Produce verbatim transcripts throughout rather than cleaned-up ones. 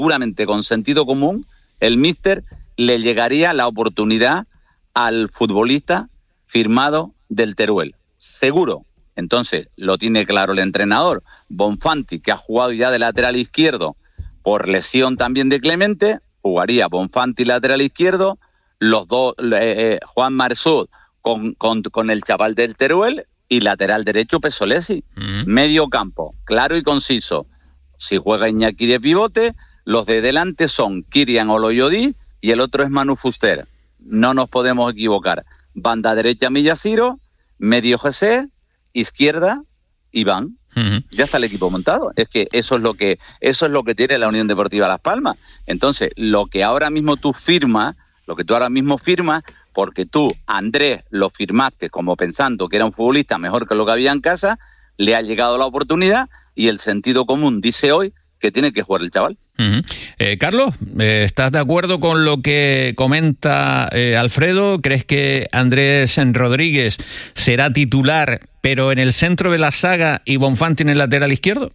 seguramente con sentido común, el míster le llegaría la oportunidad al futbolista firmado del Teruel. Seguro. Entonces, lo tiene claro el entrenador. Bonfanti, que ha jugado ya de lateral izquierdo por lesión también de Clemente, jugaría Bonfanti lateral izquierdo, los dos, eh, Juan Marsud con, con, con el chaval del Teruel y lateral derecho Pesolesi. Mm. Medio campo, claro y conciso. Si juega Iñaki de pivote, los de delante son Kirian Oloyodí y el otro es Manu Fuster. No nos podemos equivocar. Banda derecha Millasiro, medio José, izquierda Iván. Uh-huh. Ya está el equipo montado. Es que eso es lo que eso es lo que tiene la Unión Deportiva Las Palmas. Entonces, lo que ahora mismo tú firmas, lo que tú ahora mismo firmas, porque tú, Andrés, lo firmaste como pensando que era un futbolista mejor que lo que había en casa, le ha llegado la oportunidad y el sentido común dice hoy que tiene que jugar el chaval. Uh-huh. Eh, Carlos, eh, ¿estás de acuerdo con lo que comenta eh, Alfredo? ¿Crees que Andrés Rodríguez será titular, pero en el centro de la saga y Bonfanti en el lateral izquierdo?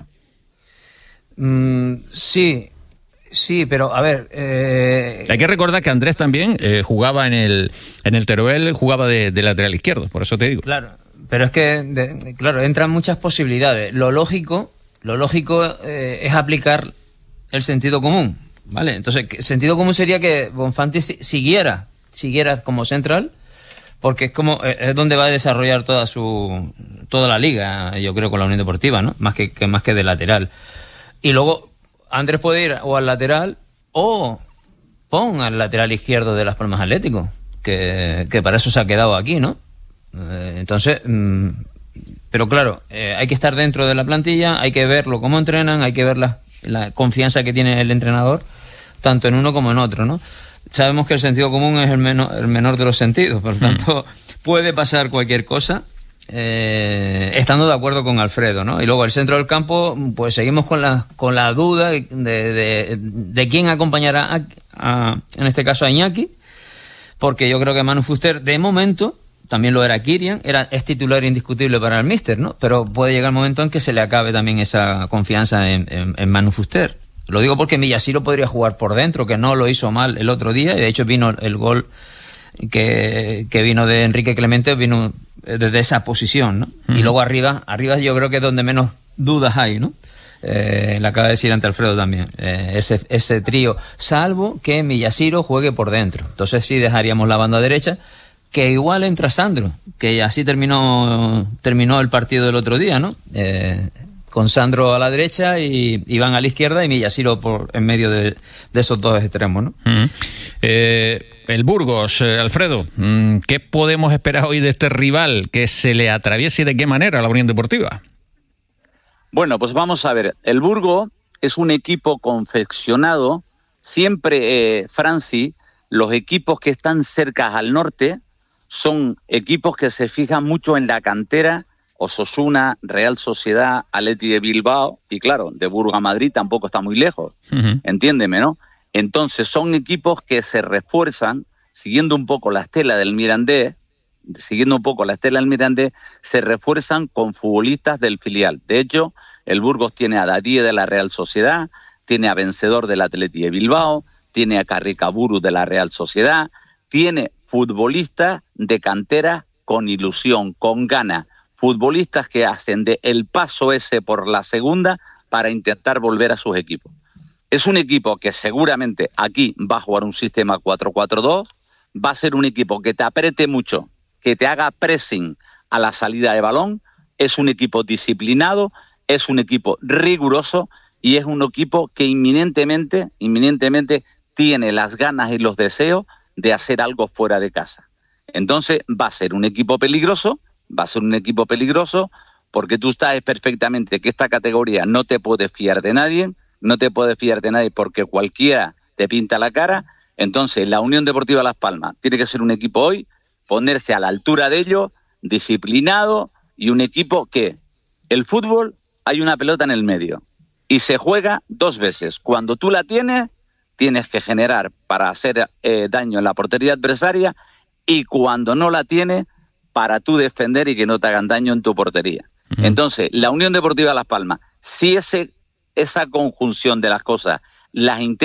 Mm, sí, sí, pero a ver... Eh... Hay que recordar que Andrés también eh, jugaba en el, en el Teruel, jugaba de, de lateral izquierdo, por eso te digo. Claro, pero es que, de, claro, entran muchas posibilidades. Lo lógico... Lo lógico eh, es aplicar el sentido común, ¿vale? Entonces, el sentido común sería que Bonfanti siguiera, siguiera como central, porque es como es donde va a desarrollar toda su toda la liga, yo creo, con la Unión Deportiva, ¿no? Más que, que más que de lateral. Y luego Andrés puede ir o al lateral o pon al lateral izquierdo de Las Palmas Atlético, que, que para eso se ha quedado aquí, ¿no? Eh, entonces... Mmm, Pero claro, eh, hay que estar dentro de la plantilla, hay que verlo cómo entrenan, hay que ver la, la confianza que tiene el entrenador, tanto en uno como en otro, ¿no? Sabemos que el sentido común es el menor, el menor de los sentidos, por lo tanto, mm. puede pasar cualquier cosa, eh, estando de acuerdo con Alfredo, ¿no? Y luego el centro del campo, pues seguimos con la, con la duda de, de, de quién acompañará, a, a, en este caso a Iñaki, porque yo creo que Manu Fuster, de momento... También lo era Kirian, era, es titular indiscutible para el míster, ¿no? Pero puede llegar el momento en que se le acabe también esa confianza en, en, en Manu Fuster. Lo digo porque Millasiro podría jugar por dentro, que no lo hizo mal el otro día, y de hecho vino el gol que, que vino de Enrique Clemente, vino desde esa posición, ¿no? Uh-huh. Y luego arriba, arriba yo creo que es donde menos dudas hay, ¿no? Eh, le acaba de decir ante Alfredo también, eh, ese, ese trío, salvo que Millasiro juegue por dentro. Entonces sí dejaríamos la banda derecha, que igual entra Sandro, que así terminó terminó el partido del otro día, ¿no? Eh, con Sandro a la derecha y Iván a la izquierda y Millasiro por en medio de, de esos dos extremos, ¿no? Uh-huh. Eh, el Burgos, eh, Alfredo, ¿qué podemos esperar hoy de este rival que se le atraviese y de qué manera a la Unión Deportiva? Bueno, pues vamos a ver. El Burgos es un equipo confeccionado, siempre, eh, Franci, los equipos que están cerca al norte son equipos que se fijan mucho en la cantera, Osasuna, Real Sociedad, Athletic de Bilbao, y claro, de Burgos a Madrid tampoco está muy lejos, uh-huh. Entiéndeme, ¿no? Entonces son equipos que se refuerzan, siguiendo un poco la estela del Mirandés, siguiendo un poco la estela del Mirandés, se refuerzan con futbolistas del filial. De hecho, el Burgos tiene a Darío de la Real Sociedad, tiene a Vencedor del Athletic de Bilbao, tiene a Carricaburu de la Real Sociedad, tiene futbolistas de cantera con ilusión, con ganas, futbolistas que hacen de el paso ese por la segunda para intentar volver a sus equipos. Es un equipo que seguramente aquí va a jugar un sistema cuatro cuatro dos, va a ser un equipo que te apriete mucho, que te haga pressing a la salida de balón, es un equipo disciplinado, es un equipo riguroso y es un equipo que inminentemente, inminentemente tiene las ganas y los deseos de hacer algo fuera de casa. Entonces va a ser un equipo peligroso, va a ser un equipo peligroso porque tú sabes perfectamente que esta categoría no te puede fiar de nadie, no te puede fiar de nadie porque cualquiera te pinta la cara. Entonces la Unión Deportiva Las Palmas tiene que ser un equipo hoy, ponerse a la altura de ellos, disciplinado y un equipo que el fútbol hay una pelota en el medio y se juega dos veces. Cuando tú la tienes, tienes que generar para hacer eh, daño en la portería adversaria y cuando no la tienes, para tú defender y que no te hagan daño en tu portería. Uh-huh. Entonces, la Unión Deportiva Las Palmas, si ese, esa conjunción de las cosas las